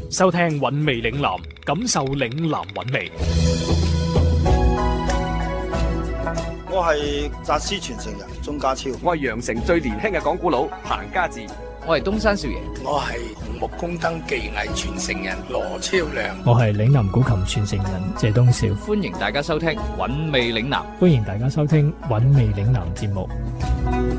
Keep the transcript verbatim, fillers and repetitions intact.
收聽韻味嶺南，感受嶺南韻味。 我係紮師傳承人鍾家超， 我係羊城最年輕嘅講古佬彭家志， 我係東山少爺， 我係紅木工燈技藝傳承人羅超良， 我係嶺南古琴傳承人謝東少。 歡迎大家收聽韻味嶺南， 歡迎大家收聽韻味嶺南節目。